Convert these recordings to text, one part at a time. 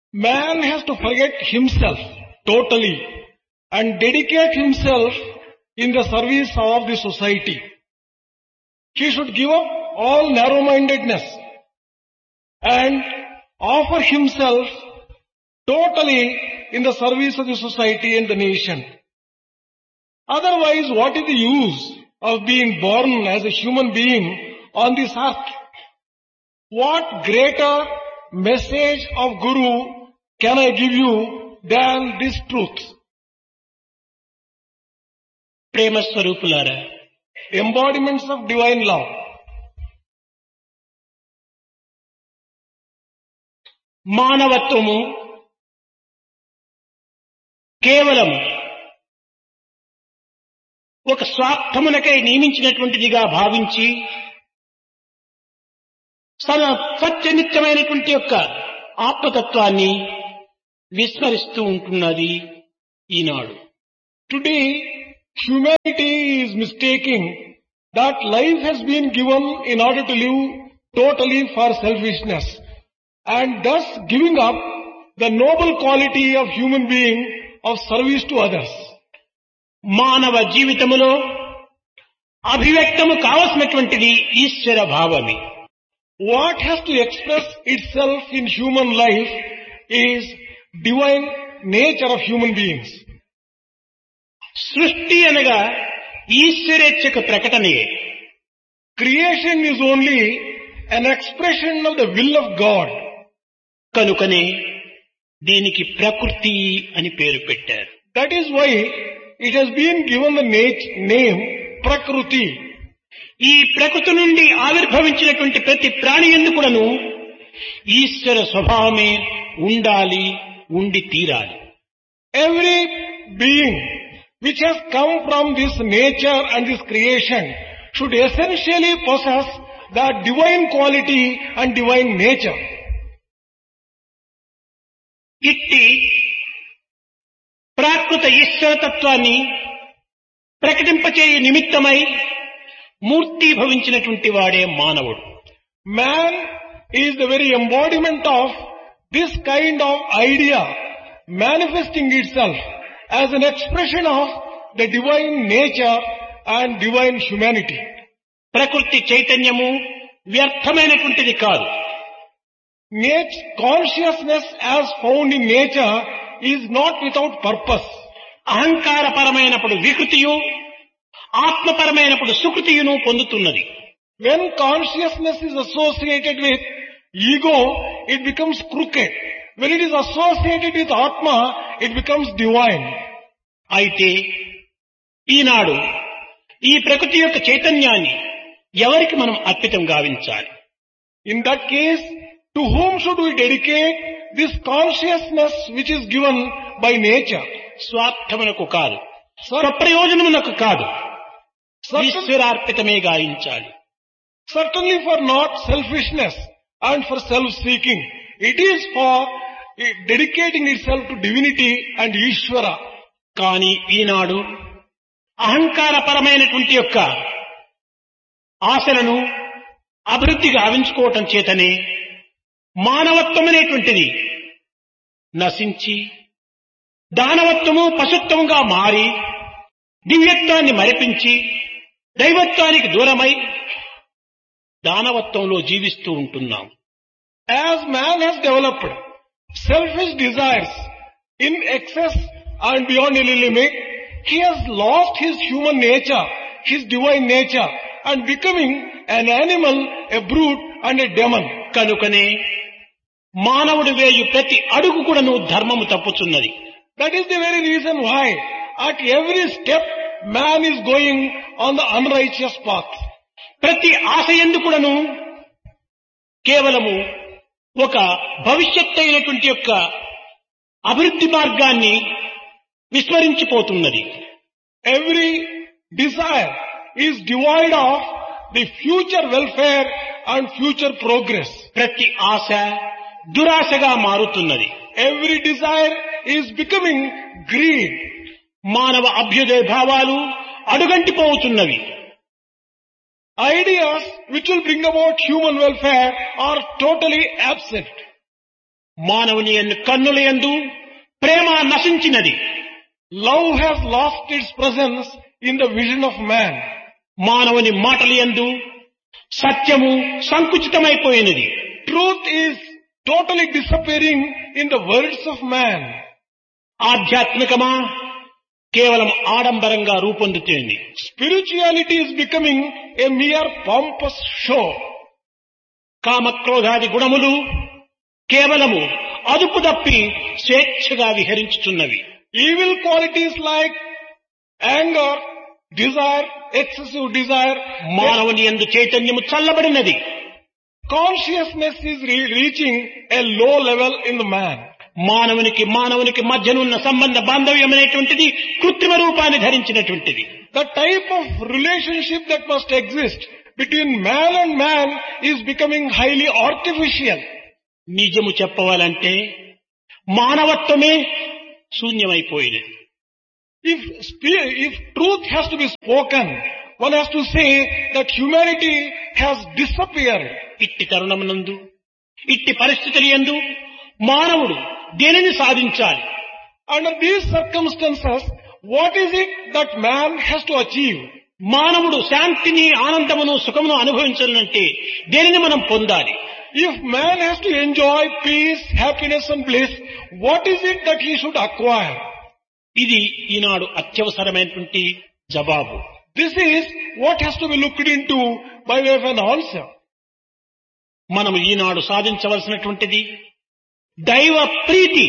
Man has to forget himself totally and dedicate himself in the service of the society. He should give up all narrow-mindedness and offer himself totally in the service of the society and the nation. Otherwise, what is the use of being born as a human being on this earth? What greater message of Guru can I give you than this truth? ప్రేమ స్వరూపులారా, Embodiments of divine love. మానవత్వము కేవలం ఒక స్వార్థమునకై నియమించినటువంటిదిగా భావించి సత్యనిత్యమైనటువంటి యొక్క ఆత్మతత్వాన్ని విస్మరిస్తూ ఉంటున్నది ఈనాడు. Today, humanity is mistaking that life has been given in order to live totally for selfishness and thus giving up the noble quality of human being of service to others. మానవ జీవితములో అభివ్యక్తము కావలసినటువంటిది ఈశ్వర భావమే. What has to express itself in human life is divine nature of human beings. సృష్టి అనగా ఈశ్వరేచ్ఛకు ప్రకటనయే. Creation is only an expression of the will of God. కనుకనే దీనికి ప్రకృతి అని పేరు పెట్టారు. That is why it has been given the name Prakruti. ఈ ప్రకృతి నుండి ఆవిర్భవించినటువంటి ప్రతి ప్రాణి యందు కూడాను ఈశ్వర స్వభావమే ఉండాలి, ఉండి తీరాలి. Every being which has come from this nature and this creation should essentially possess that divine quality and divine nature. ఇట్టి ప్రాకృత ఈశ్వరతత్వాన్ని ప్రకటింపచేయ నిమిత్తమై మూర్తీభవించినటువంటి వాడే మానవుడు. Man is the very embodiment of this kind of idea manifesting itself as an expression of the divine nature and divine humanity. ప్రకృతి చైతన్యము వ్యర్థమైనటువంటిది కాదు. Consciousness as found in nature is not without purpose. అహంకారపరమైనప్పుడు వికృతియు, ఆత్మపరమైనప్పుడు సుకృతియును పొందుతున్నది. When consciousness is associated with ego, it becomes crooked. When it is associated with Atma, it becomes divine. అయితే ఈనాడు ఈ ప్రకృతి యొక్క చైతన్యాన్ని ఎవరికి మనం అర్పితం గావించాలి? In that case, to whom should we dedicate this consciousness which is given by nature? స్వార్థమునకు కాదు, స్వప్రయోజనమునకు కాదు, ఈశ్వరార్పితమే గావించాలి. Certainly for not selfishness and for self-seeking. It is for dedicating itself to divinity and Ishvara. కానీ ఈనాడు అహంకారపరమైనటువంటి యొక్క ఆశలను అభివృద్ధి గావించుకోవటం చేతనే మానవత్వం అనేటువంటిది నశించి దానవత్వము పశుత్వముగా మారి దివ్యత్వాన్ని మరిపించి దైవత్వానికి దూరమై దానవత్వంలో జీవిస్తూ ఉంటున్నాం. As man has developed selfish desires in excess and beyond any limit, he has lost his human nature, his divine nature, and becoming an animal, a brute and a demon. కనుకనే మానవుడు వేయు ప్రతి అడుగు కూడాను ధర్మము తప్పుచున్నది. That is the very reason why at every step man is going on the unrighteous path. ప్రతి ఆశయందు కూడాను కేవలము ఒక భవిష్యత్తు అయినటువంటి యొక్క అభివృద్ధి మార్గాన్ని విస్మరించిపోతున్నది. Every desire is devoid of the future welfare and future progress. ప్రతి ఆశ దురాశగా మారుతున్నది. Every desire is becoming greed. మానవ అభ్యుదయ భావాలు అడుగంటిపోతున్నవి. Ideas which will bring about human welfare are totally absent. మానవుని కన్నుల యందు ప్రేమ నశించినది. Love has lost its presence in the vision of man. మానవుని మాటల యందు సత్యము సంకుచితమైపోయినది. Truth is totally disappearing in the words of man. ఆధ్యాత్మికమా కేవలం ఆడంబరంగా రూపొందుతుంది. Spirituality is becoming a mere pompous show. కామక్రోధాది గుణములు కేవలము అదుపు తప్పి స్వేచ్ఛగా విహరించుచున్నవి. Evil qualities like anger, desire, excessive desire, మానవుని యందు చైతన్యము చల్లబడినది. consciousness is reaching a low level in the man. మానవునికి మధ్యనున్న సంబంధ బాంధవ్యమైనటువంటిది కృత్రిమ రూపాన్ని ధరించినటువంటిది. The type of relationship that must exist between man and man is becoming highly artificial. నిజము చెప్పవాలంటే మానవత్వమే శూన్యమైపోయినది. If truth has to be spoken, one has to say that humanity has disappeared. ఇట్టి తరుణమునందు ఇట్టి పరిస్థితుల యందు మానవుడు దేనిని సాధించాలి? Under these circumstances, what is it that man has to achieve? మానవుడు శాంతిని, ఆనందమును, సుఖమును అనుభవించాలంటే దేనిని మనం పొందాలి? If man has to enjoy peace, happiness and bliss, what is it that he should acquire? ఇది ఈనాడు అత్యవసరమైనటువంటి జవాబు. This is what has to be looked into by way of an answer. మనము ఈనాడు సాధించవలసినటువంటిది దైవ ప్రీతి.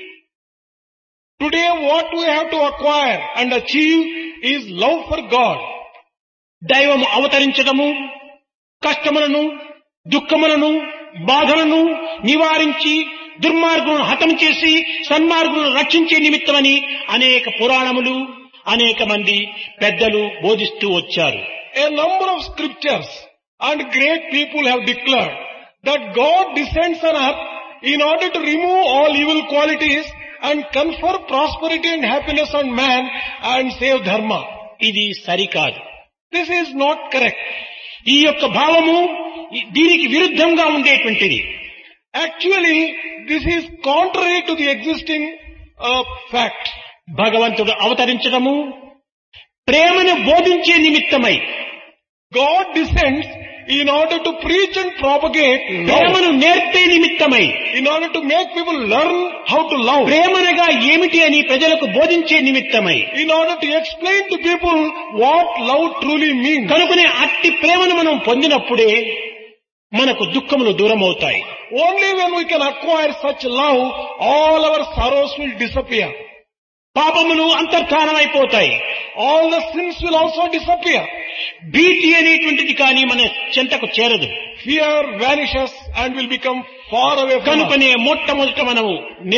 Today what we have to acquire and achieve is love for God. దైవము అవతరించడము, కష్టములను, దుఃఖములను, బాధలను నివారించి దుర్మార్గులను హతం చేసి సన్మార్గులను రక్షించే నిమిత్తమని అనేక పురాణములు, అనేక మంది పెద్దలు బోధిస్తూ వచ్చారు. A number of scriptures and great people have declared that God descends on earth in order to remove all evil qualities and confer prosperity and happiness on man and save dharma. ఇది సరికాదు. This is not correct. ఈ యొక్క భావము దీనికి విరుద్ధంగా ఉండేటువంటిది. Actually, this is contrary to the existing fact. భగవంతుడు అవతరించడము ప్రేమను బోధించే నిమిత్తమై, God descends in order to preach and propagate love, ప్రేమను నేర్పే నిమిత్తమై, in order to make people learn how to love, ప్రేమనగా ఏమిటి అని ప్రజలకు బోధించే నిమిత్తమై, in order to explain to people what love truly means. కనుకనే అట్టి ప్రేమను మనం పొందినప్పుడే మనకు దుఃఖములు దూరం అవుతాయి. Only when we can acquire such love, all our sorrows will disappear. పాపములు అంతర్ధానమైపోతాయి. All the sins will also disappear. భీతి అనేటువంటిది కానీ మన చెంతకు చేరదు. Fear vanishes and will become far away from us. కనుకనే మొట్టమొదట మనము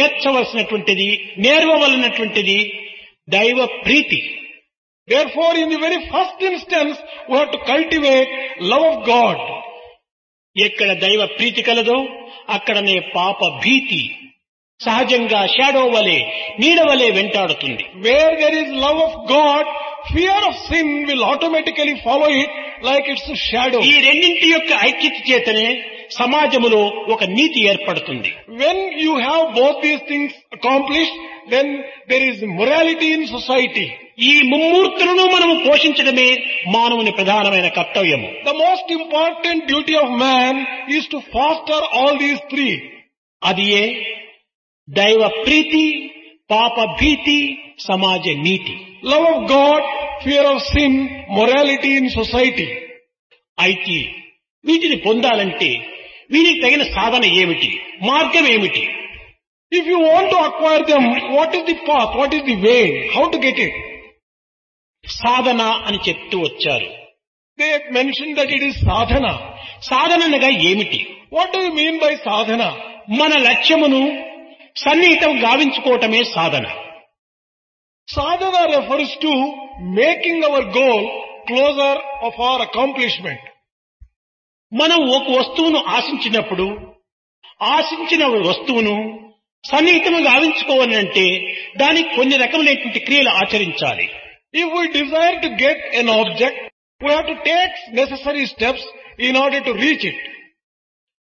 నేర్వవలనటువంటిది దైవ ప్రీతి. Therefore, in the very first instance, we have to cultivate love of God. ఎక్కడ దైవ ప్రీతి కలదో అక్కడనే పాప భీతి సహజంగా షాడో వలె, నీడ వలె వెంటాడుతుంది. Where there is love of God, fear of sin will automatically follow it like its shadow. ఈ రెండింటి యొక్క ఐక్యత చేతనే సమాజములో ఒక నీతి ఏర్పడుతుంది. When you have both these things accomplished, then there is morality in society. ఈ ముమ్మూర్తులను మనము పోషించడమే మానవుని ప్రధానమైన కర్తవ్యము. The most important duty of man is to foster all these three. అది ఏ దైవ ప్రీతి, పాప భీతి, సమాజ నీతి. Love of God, fear of sin, morality in society. అయితే వీటిని పొందాలంటే వీరికి తగిన సాధన ఏమిటి, మార్గం ఏమిటి? If you want to acquire them, what is the path, what is the way, how to get it? సాధన అని చెప్తూ వచ్చారు. They mentioned that it is sadhana. సాధనగా ఏమిటి? What do you mean by sadhana? మన లక్ష్యమును సన్నిహితం గావించుకోవటమే సాధన. Sadhana refers to making our goal closer of our accomplishment. మనం ఒక వస్తువును ఆశించినప్పుడు ఆశించిన వస్తువును సన్నిహితం గావించుకోవాలంటే దానికి కొన్ని రకములైనటువంటి క్రియలు ఆచరించాలి. If we desire to get an object, we have to take necessary steps in order to reach it.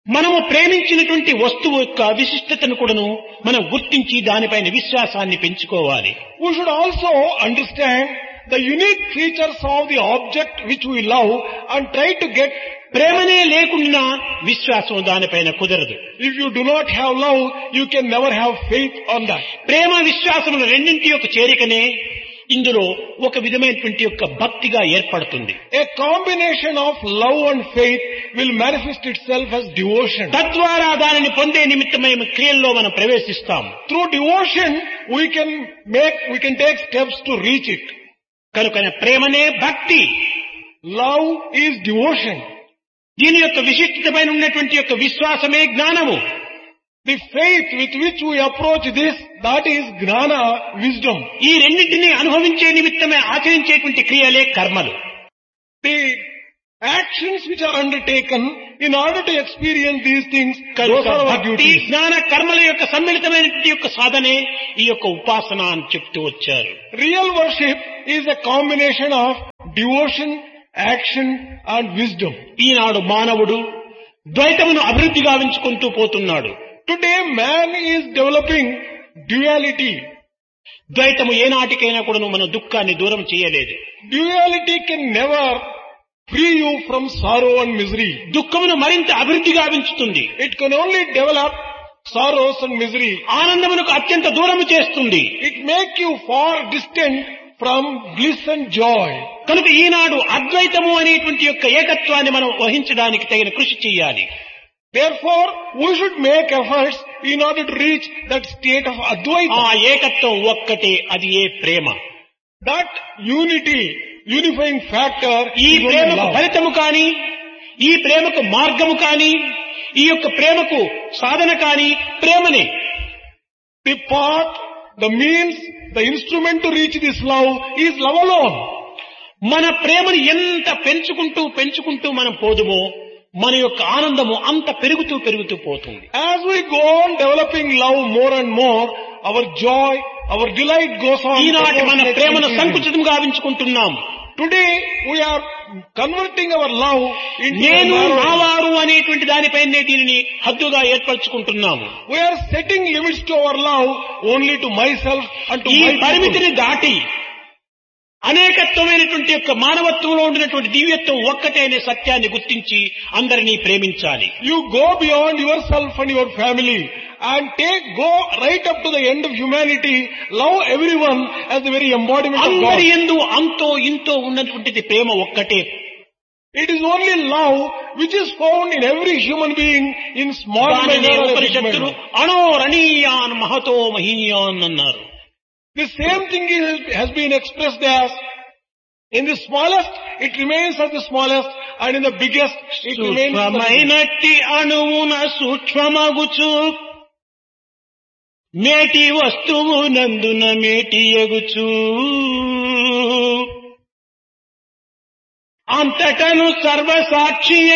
మనము ప్రేమించినటువంటి వస్తువు యొక్క విశిష్టతను కూడాను మనం గుర్తించి దానిపైన విశ్వాసాన్ని పెంచుకోవాలి. We should also understand the unique features of the object which we love and try to get. ప్రేమనే లేకుండా విశ్వాసం దానిపైన కుదరదు. If you do not have love, you can never have faith on that. ప్రేమ విశ్వాసముల రెండింటి యొక్క చేరికనే ఇందులో ఒక విధమైనటువంటి యొక్క భక్తిగా ఏర్పడుతుంది. A combination of love and faith will manifest itself as devotion. తద్వారా దానిని పొందే నిమిత్తమై క్రియల్లో మనం ప్రవేశిస్తాం. Through devotion, we can take steps to reach it. కనుక ప్రేమనే భక్తి, Love is devotion. దీని యొక్క విశిష్టతపైన ఉన్నటువంటి యొక్క విశ్వాసమే జ్ఞానము. The faith with which we approach this, that is gnana, wisdom. ఈ రెండింటినీ అనుభవించే నిమిత్తమే ఆచరించేటువంటి క్రియలే కర్మలు. The actions which are undertaken in order to experience these things, those are our భక్తి duties. జ్ఞాన కర్మల యొక్క సమ్మిళితమైనటువంటి యొక్క సాధనే ఈ యొక్క ఉపాసన అని చెప్తూ వచ్చారు. Real worship is a combination of devotion, action and wisdom. ఈనాడు మానవుడు ద్వైతమును అభివృద్ధి గావించుకుంటూ పోతున్నాడు. Today man is developing duality. ద్వైతము ఏనాటికైనా కూడా మన దుఃఖాన్ని దూరం చేయలేదు. Duality can never free you from sorrow and misery. దుఃఖమును మరింత అభివృద్ధి గావించుతుంది. It can only develop sorrows and misery. ఆనందమునకు అత్యంత దూరము చేస్తుంది. It make you far distant from bliss and joy. కనుక ఈనాడు అద్వైతము అనేటువంటి యొక్క ఏకత్వాన్ని మనం వహించడానికి తగిన కృషి చేయాలి. Therefore, we should make efforts in order to reach that state of Advaita. ఆ ఏకత్వం ఒక్కటే, అది ఏ ప్రేమ. That unity, unifying factor ఈ is only ప్రేమకు love. ఫలితము కాని, ఈ ప్రేమకు మార్గము కాని, ఈ యొక్క ప్రేమకు సాధన కాని ప్రేమనే. The path, the means, the instrument to reach this love is love alone. మన ప్రేమను ఎంత పెంచుకుంటూ మనం పోదుమో మన యొక్క ఆనందము అంత పెరుగుతూ పోతుంది. As we go on developing love more and more, our joy, our delight goes on. ఈనాటి మన ప్రేమను సంకుచితం గావించుకుంటున్నాం. Today we are converting our love into నేను a narrow. నావారు అనేటువంటి దానిపైనే దీనిని హద్దుగా ఏర్పరచుకుంటున్నాము. We are setting limits to our love only to myself and to ఈ my people. పరిమితిని దాటి అనేకత్వమైనటువంటి యొక్క మానవత్వంలో ఉండినటువంటి దివ్యత్వం ఒక్కటే అనే సత్యాన్ని గుర్తించి అందరినీ ప్రేమించాలి. You go beyond yourself and your family and go right up to the end of humanity. Love everyone as the very embodiment of God. అందరి యందు అంతో ఇంతో ఉన్నటువంటిది ప్రేమ ఒక్కటే. It is only love which is found in every human being in small దానినే measure or big ఉపనిషత్తులు measure. అణోరణీయాన్ Mahato మహీయాన్ అన్నారు. The same thing has been expressed as, in the smallest it remains as the smallest, and in the biggest it remains as the biggest. సూక్ష్మమైనట్టి అణువున సూక్ష్మమగుచు మేటి వస్తువు నందున మేటి ఎగుచు అంతటను సర్వసాక్షి